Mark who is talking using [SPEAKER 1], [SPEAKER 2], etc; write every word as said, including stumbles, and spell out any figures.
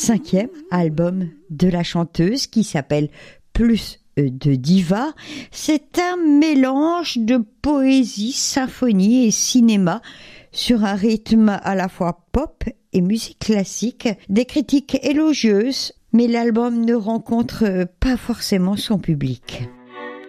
[SPEAKER 1] cinquième album de la chanteuse qui s'appelle Plus de diva. C'est un mélange de poésie, symphonie et cinéma sur un rythme à la fois pop et musique classique. Des critiques élogieuses, mais l'album ne rencontre pas forcément son public.